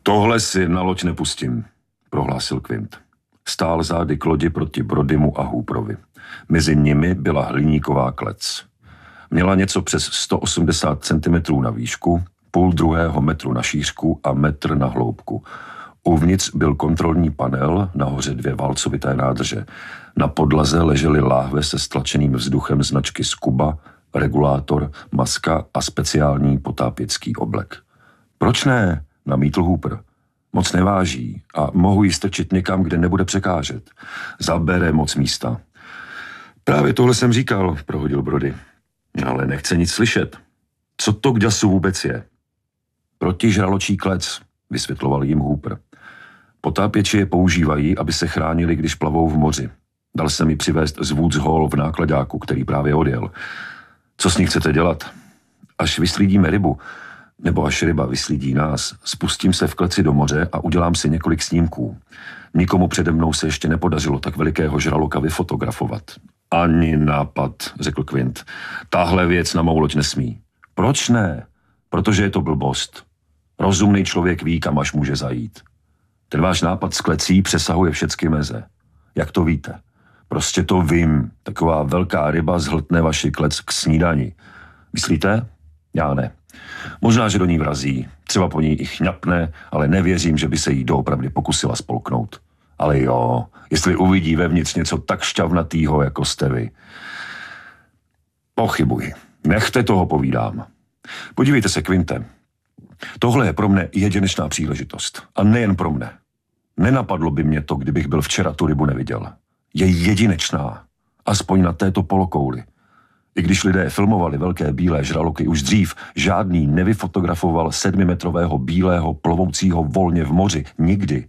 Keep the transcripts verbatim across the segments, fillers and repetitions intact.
Tohle si na loď nepustím, prohlásil Quint. Stál zády k lodi proti Brodymu a Hooperovi. Mezi nimi byla hliníková klec. Měla něco přes sto osmdesát centimetrů na výšku, půl druhého metru na šířku a metr na hloubku. Uvnitř byl kontrolní panel, nahoře dvě válcovité nádrže. Na podlaze ležely láhve se stlačeným vzduchem značky Scuba, regulátor, maska a speciální potápěcký oblek. Proč ne? Namítl Hooper. Moc neváží a mohu ji strčit někam, kde nebude překážet. Zabere moc místa. Právě tohle jsem říkal, prohodil Brody. Ale nechce nic slyšet. Co to k děsu vůbec je? Protižraločí klec, vysvětloval jim Hooper. Potápěči je používají, aby se chránili, když plavou v moři. Dal jsem mi přivést z Woods Hall v nákladáku, který právě odjel. Co s ní chcete dělat? Až vyslídíme rybu, nebo až ryba vyslídí nás, spustím se v kleci do moře a udělám si několik snímků. Nikomu přede mnou se ještě nepodařilo tak velikého žraloka vyfotografovat. Ani nápad, řekl Quint. Tahle věc na mou loď nesmí. Proč ne? Protože je to blbost. Rozumný člověk ví, kam až může zajít. Ten váš nápad s klecí přesahuje všechny meze. Jak to víte? Prostě to vím. Taková velká ryba zhltne vaši klec k snídani. Myslíte? Já ne. Možná, že do ní vrazí. Třeba po ní i chňapne, ale nevěřím, že by se jí doopravdy pokusila spolknout. Ale jo, jestli uvidí vevnitř něco tak šťavnatýho, jako jste vy. Pochybuji. Nechte toho, povídám. Podívejte se, Quinte. Tohle je pro mne jedinečná příležitost. A nejen pro mne. Nenapadlo by mě to, kdybych byl včera tu rybu neviděl. Je jedinečná. Aspoň na této polokouli. I když lidé filmovali velké bílé žraloky už dřív, žádný nevyfotografoval sedmimetrového bílého plovoucího volně v moři. Nikdy.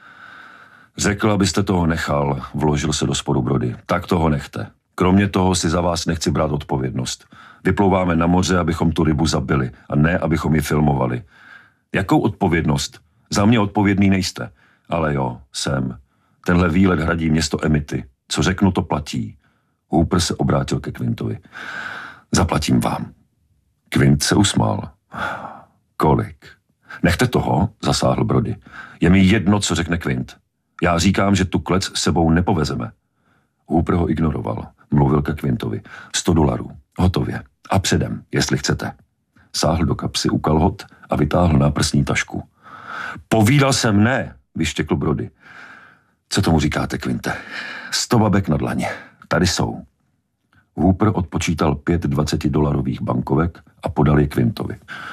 Řekl, abyste toho nechal, vložil se do spodu Brody. Tak toho nechte. Kromě toho si za vás nechci brát odpovědnost. Vyplouváme na moře, abychom tu rybu zabili, a ne, abychom ji filmovali. Jakou odpovědnost? Za mě odpovědný nejste. Ale jo, jsem. Tenhle výlet hradí město Emity. Co řeknu, to platí. Hooper se obrátil ke Quintovi. Zaplatím vám. Quint se usmál. Kolik? Nechte toho, zasáhl Brody. Je mi jedno, co řekne Quint. Já říkám, že tu klec sebou nepovezeme. Hooper ho ignoroval. Mluvil ke Quintovi. Sto dolarů. Hotově. A předem, jestli chcete. Sáhl do kapsy u kalhot a vytáhl náprsní tašku. Povídal jsem ne, vyštěkl Brody. Co tomu říkáte, Quinte? Sto babek na dlaně. Tady jsou. Hooper odpočítal pět dvacetidolarových bankovek a podal je Quintovi.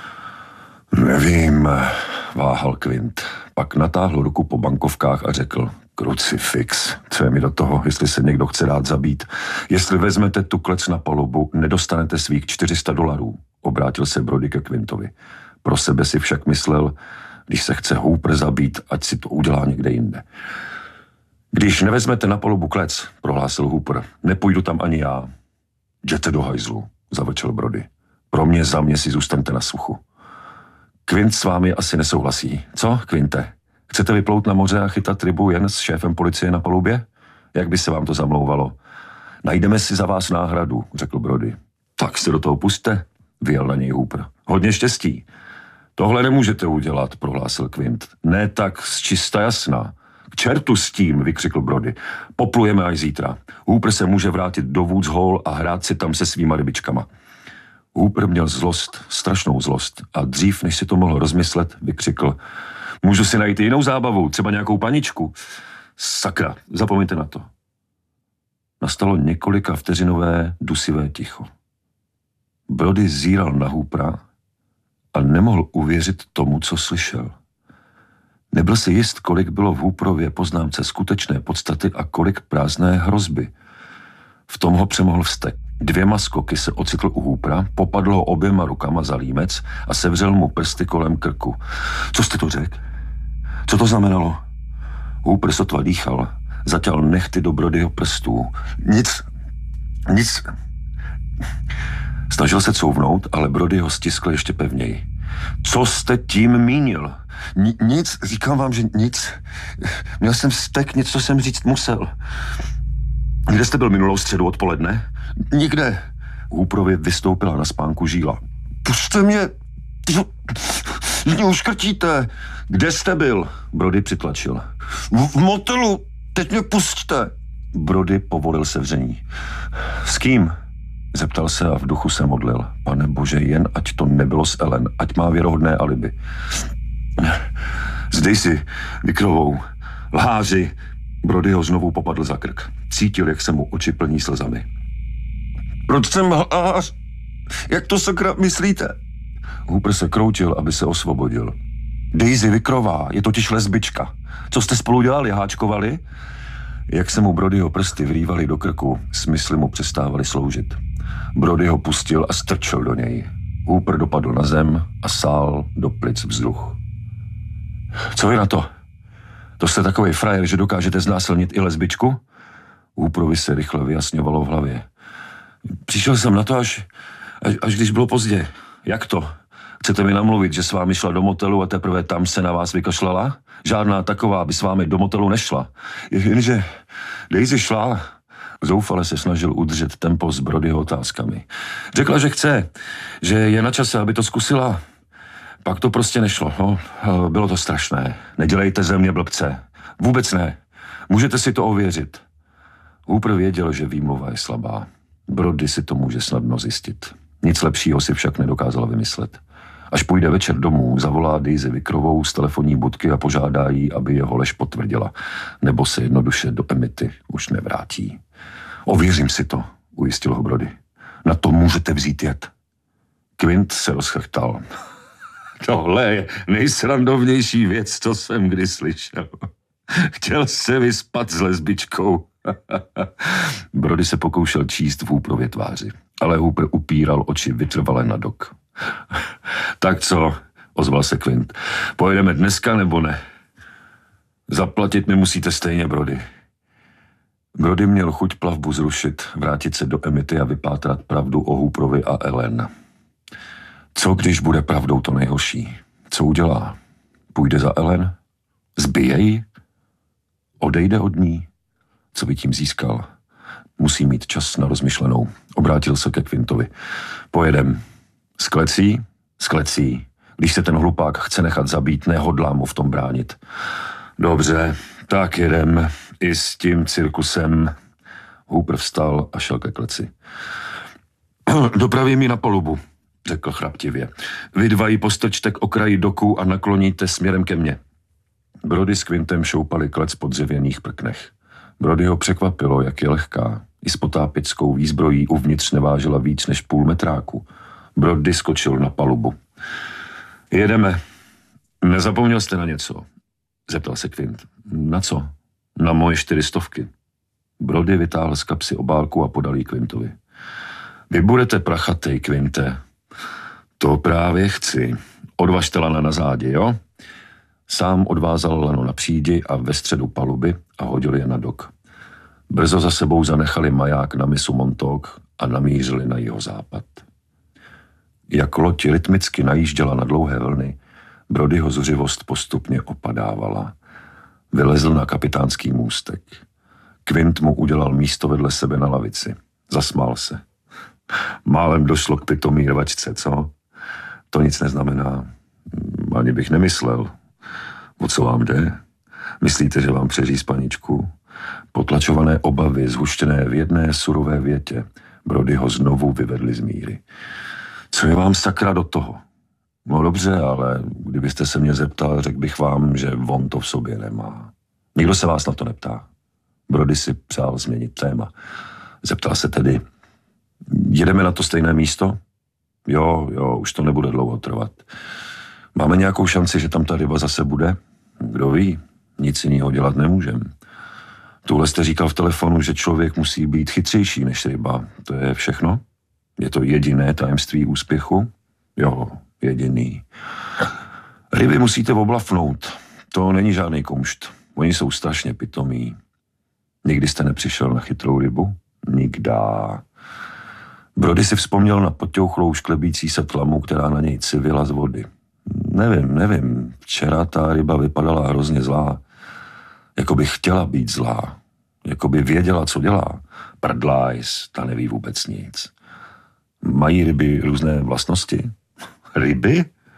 Nevím, váhal Quint. Pak natáhl ruku po bankovkách a řekl, krucifix, co je mi do toho, jestli se někdo chce dát zabít. Jestli vezmete tu klec na palubu, nedostanete svých čtyři sta dolarů. Obrátil se Brody ke Quintovi. Pro sebe si však myslel, když se chce Hooper zabít, ať si to udělá někde jinde. Když nevezmete na palubu klec, prohlásil Hooper, nepůjdu tam ani já. Jděte do hajzlu, zavrčel Brody. Pro mě za mě si zůstaňte na suchu. Quint s vámi asi nesouhlasí. Co, Quinte? Chcete vyplout na moře a chytat rybu jen s šéfem policie na palubě? Jak by se vám to zamlouvalo? Najdeme si za vás náhradu, řekl Brody. Tak se do toho puste, vyjel na něj Hooper. Hodně štěstí. Tohle nemůžete udělat, prohlásil Quint. Ne tak z čista jasná. K čertu s tím, vykřikl Brody. Poplujeme až zítra. Hooper se může vrátit do Woods Hall a hrát si tam se svýma rybičkama. Hooper měl zlost, strašnou zlost a dřív, než si to mohl rozmyslet, vykřikl. Můžu si najít jinou zábavu, třeba nějakou paničku. Sakra, zapomeňte na to. Nastalo několika vteřinové dusivé ticho. Brody zíral na Hoopera a nemohl uvěřit tomu, co slyšel. Nebyl si jist, kolik bylo v Hooperově poznámce skutečné podstaty a kolik prázdné hrozby. V tom ho přemohl vztek. Dvěma skoky se ocitl u Hoopera, popadl ho oběma rukama za límec a sevřel mu prsty kolem krku. Co jste to řekl? Co to znamenalo? Hooper sotva dýchal, zatěl nechty do Brodyho prstů. Nic, nic. Snažil se couvnout, ale Brody ho stiskl ještě pevněji. Co jste tím mínil? N- nic, říkám vám, že nic. Měl jsem vztek, něco jsem říct musel. Kde jste byl minulou středu odpoledne? Nikde. Hooperovi vystoupila na spánku žíla. Puste mě. Mě uškrtíte. Kde jste byl? Brody přitlačil. V, v motelu. Teď mě pusťte. Brody povolil sevření. S kým? Zeptal se a v duchu se modlil. Pane bože, jen ať to nebylo s Ellen, ať má věrohodné alibi. S Daisy Vickrovou. Lháři. Brody ho znovu popadl za krk. Cítil, jak se mu oči plní slzami. Proč jsem lhář? Jak to sakra myslíte? Hooper se kroutil, aby se osvobodil. Daisy Vickrová je totiž lesbička. Co jste spolu dělali, háčkovali? Jak se mu Brodyho prsty vrývaly do krku, smysly mu přestávaly sloužit. Brody ho pustil a strčil do něj. Hooper dopadl na zem a sál do plic vzduch. Co vy na to? To jste takovej frajer, že dokážete znásilnit i lesbičku? Hooperovi se rychle vyjasňovalo v hlavě. Přišel jsem na to, až, až, až když bylo pozdě. Jak to? Chcete mi namluvit, že s vámi šla do motelu a teprve tam se na vás vykašlala? Žádná taková by s vámi do motelu nešla. Jenže Daisy šla. Zoufale se snažil udržet tempo s Brodyho otázkami. Řekla, že chce, že je na čase, aby to zkusila. Pak to prostě nešlo. No, bylo to strašné. Nedělejte ze mě blbce. Vůbec ne. Můžete si to ověřit. Hooper věděl, že výmluva je slabá. Brody si to může snadno zjistit. Nic lepšího si však nedokázala vymyslet. Až půjde večer domů, zavolá Daisy Vickrovou z telefonní budky a požádá jí, aby jeho lež potvrdila. Nebo se jednoduše do Emity už nevrátí. Ověřím si to, ujistil ho Brody. Na to můžete vzít jet. Quint se rozchechtal. Tohle je nejsrandovnější věc, co jsem kdy slyšel. Chtěl se vyspat s lesbičkou. Brody se pokoušel číst v Hooperově tváři, ale Hooper upíral oči vytrvale na dok. Tak co, ozval se Quint. Pojedeme dneska nebo ne? Zaplatit mi musíte stejně, Brody. Brody měl chuť plavbu zrušit, vrátit se do Emity a vypátrat pravdu o Hooperovi a Ellen. Co když bude pravdou to nejhorší? Co udělá? Půjde za Ellen? Zbije ji? Odejde od ní? Co by tím získal? Musí mít čas na rozmyšlenou. Obrátil se ke Quintovi. Pojedem. S klecí? S klecí. Když se ten hlupák chce nechat zabít, nehodlám mu v tom bránit. Dobře, tak jedem. I s tím cirkusem. Hooper vstal a šel ke kleci. Dopravím ji na palubu, řekl chraptivě. Vy dva ji postrčte k okraji doku a nakloníte směrem ke mně. Brody s Quintem šoupali klec po dřevěných prknech. Brody ho překvapilo, jak je lehká. I s potápěckou výzbrojí uvnitř nevážila víc než půl metráku. Brody skočil na palubu. Jedeme. Nezapomněl jste na něco? Zeptal se Quint. Na co? Na moje čtyřistovky. Brody vytáhl z kapsy obálku a podal jí Quintovi. Vy budete prachatej, Quinte. To právě chci. Odvažte lana na zádě, jo? Sám odvázal lano na přídi a ve středu paluby a hodil je na dok. Brzo za sebou zanechali maják na mysu Montauk a namířili na jihozápad. Jak loď rytmicky najížděla na dlouhé vlny, Brodyho zuřivost postupně opadávala. Vylezl na kapitánský můstek. Quint mu udělal místo vedle sebe na lavici. Zasmál se. Málem došlo k pitomý rvačce, co? To nic neznamená. Ani bych nemyslel. O co vám jde? Myslíte, že vám přeříz paničku? Potlačované obavy, zhuštěné v jedné surové větě, Brody ho znovu vyvedli z míry. Co je vám sakra do toho? No dobře, ale kdybyste se mě zeptal, řekl bych vám, že on to v sobě nemá. Nikdo se vás na to neptá. Brody si přál změnit téma. Zeptal se tedy, jedeme na to stejné místo? Jo, jo, už to nebude dlouho trvat. Máme nějakou šanci, že tam ta ryba zase bude? Kdo ví, nic jiného dělat nemůžem. Tuhle jste říkal v telefonu, že člověk musí být chytřejší než ryba. To je všechno? Je to jediné tajemství úspěchu? Jo, jediný. Ryby musíte oblafnout. To není žádný kumšt. Oni jsou strašně pitomí. Nikdy jste nepřišel na chytrou rybu? Nikdá. Brody si vzpomněl na potěuchlou šklebící se tlamu, která na něj civila z vody. Nevím, nevím. Včera ta ryba vypadala hrozně zlá. Jako by chtěla být zlá. Jako by věděla, co dělá. Prdlajs, ta neví vůbec nic. Mají ryby různé vlastnosti? Ryby?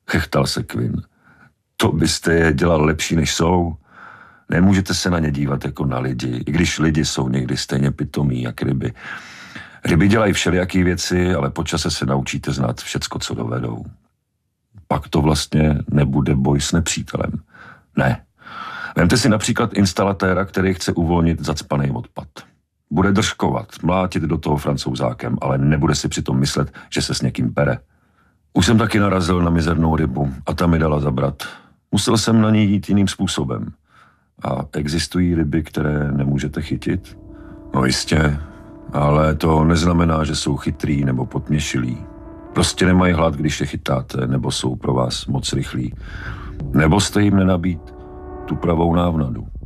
Chechtal se Quinn. To byste je dělal lepší, než jsou. Nemůžete se na ně dívat jako na lidi, i když lidi jsou někdy stejně pitomí jak ryby. Ryby dělají všelijaký věci, ale po čase se naučíte znát všecko, co dovedou. Pak to vlastně nebude boj s nepřítelem. Ne. Vemte si například instalatéra, který chce uvolnit zacpaný odpad. Bude držkovat, mlátit do toho Francouzákem, ale nebude si přitom myslet, že se s někým pere. Už jsem taky narazil na mizernou rybu a ta mi dala zabrat. Musel jsem na ní jít jiným způsobem. A existují ryby, které nemůžete chytit? No jistě, ale to neznamená, že jsou chytrý nebo potměšilí. Prostě nemají hlad, když je chytáte, nebo jsou pro vás moc rychlí. Nebo jste jim nenabít tu pravou návnadu.